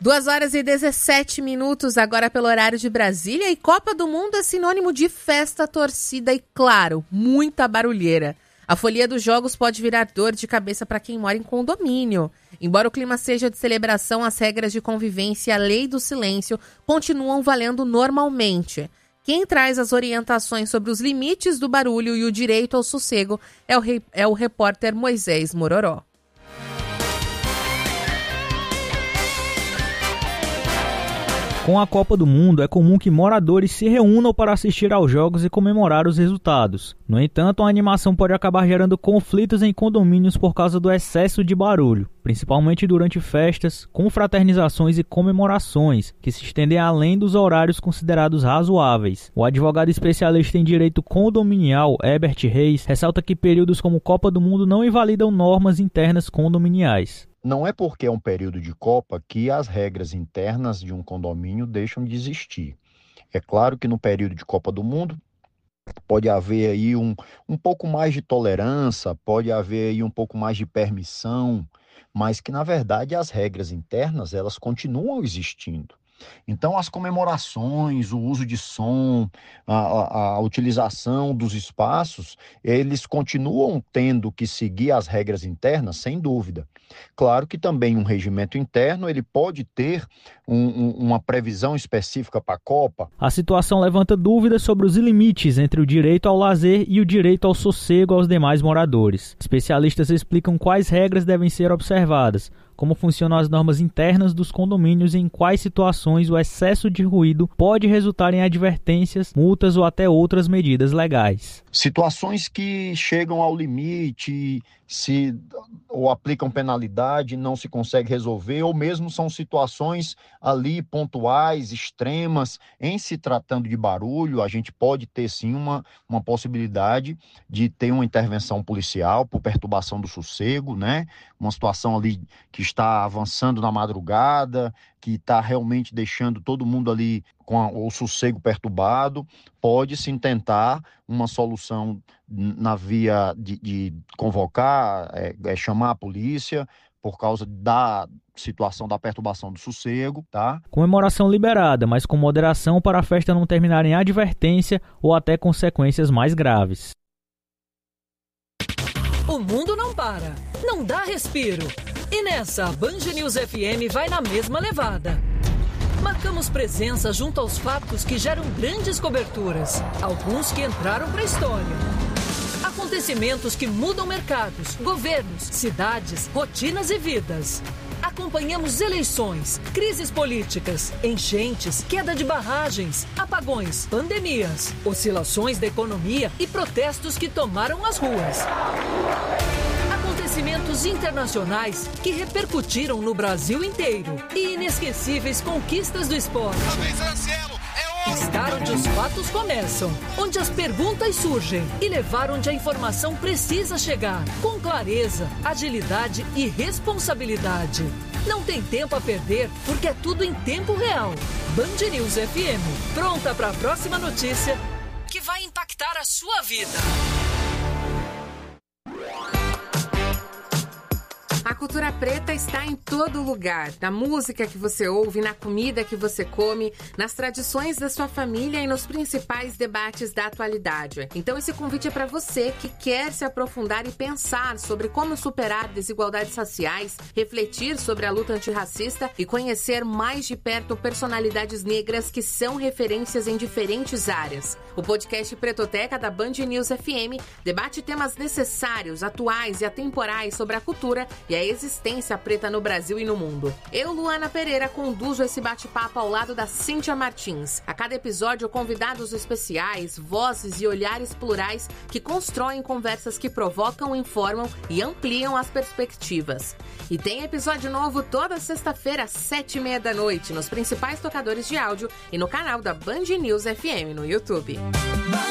2h17, agora pelo horário de Brasília, e Copa do Mundo é sinônimo de festa, torcida e, claro, muita barulheira. A folia dos jogos pode virar dor de cabeça para quem mora em condomínio. Embora o clima seja de celebração, as regras de convivência e a lei do silêncio continuam valendo normalmente. Quem traz as orientações sobre os limites do barulho e o direito ao sossego é o repórter Moisés Mororó. Com a Copa do Mundo, é comum que moradores se reúnam para assistir aos jogos e comemorar os resultados. No entanto, a animação pode acabar gerando conflitos em condomínios por causa do excesso de barulho, principalmente durante festas, confraternizações e comemorações, que se estendem além dos horários considerados razoáveis. O advogado especialista em direito condominial, Herbert Reis, ressalta que períodos como Copa do Mundo não invalidam normas internas condominiais. Não é porque é um período de Copa que as regras internas de um condomínio deixam de existir. É claro que no período de Copa do Mundo pode haver aí um pouco mais de tolerância, pode haver aí um pouco mais de permissão, mas que na verdade as regras internas elas continuam existindo. Então as comemorações, o uso de som, a utilização dos espaços, eles continuam tendo que seguir as regras internas, sem dúvida. Claro que também um regimento interno ele pode ter uma previsão específica para a Copa. A situação levanta dúvidas sobre os limites entre o direito ao lazer e o direito ao sossego aos demais moradores. Especialistas explicam quais regras devem ser observadas, como funcionam as normas internas dos condomínios e em quais situações o excesso de ruído pode resultar em advertências, multas ou até outras medidas legais. Situações que chegam ao limite, ou aplicam penalidade, não se consegue resolver, ou mesmo são situações ali pontuais, extremas. Em se tratando de barulho, a gente pode ter sim uma possibilidade de ter uma intervenção policial por perturbação do sossego, né? Uma situação ali que está avançando na madrugada, que está realmente deixando todo mundo ali com o sossego perturbado. Pode-se tentar uma solução na via de convocar, chamar a polícia por causa da situação da perturbação do sossego, tá? Comemoração liberada, mas com moderação para a festa não terminar em advertência ou até consequências mais graves. O mundo não para, não dá respiro. E nessa, a Band News FM vai na mesma levada. Marcamos presença junto aos fatos que geram grandes coberturas, alguns que entraram para a história. Acontecimentos que mudam mercados, governos, cidades, rotinas e vidas. Acompanhamos eleições, crises políticas, enchentes, queda de barragens, apagões, pandemias, oscilações da economia e protestos que tomaram as ruas. Acontecimentos internacionais que repercutiram no Brasil inteiro e inesquecíveis conquistas do esporte. Estar onde os fatos começam, onde as perguntas surgem e levar onde a informação precisa chegar, com clareza, agilidade e responsabilidade. Não tem tempo a perder, porque é tudo em tempo real. Band News FM, pronta para a próxima notícia que vai impactar a sua vida. A cultura preta está em todo lugar, na música que você ouve, na comida que você come, nas tradições da sua família e nos principais debates da atualidade. Então esse convite é para você que quer se aprofundar e pensar sobre como superar desigualdades raciais, refletir sobre a luta antirracista e conhecer mais de perto personalidades negras que são referências em diferentes áreas. O podcast Pretoteca da Band News FM debate temas necessários, atuais e atemporais sobre a cultura e a existência preta no Brasil e no mundo. Eu, Luana Pereira, conduzo esse bate-papo ao lado da Cíntia Martins. A cada episódio, convidados especiais, vozes e olhares plurais que constroem conversas que provocam, informam e ampliam as perspectivas. E tem episódio novo toda sexta-feira às 19h30 nos principais tocadores de áudio e no canal da Band News FM no YouTube.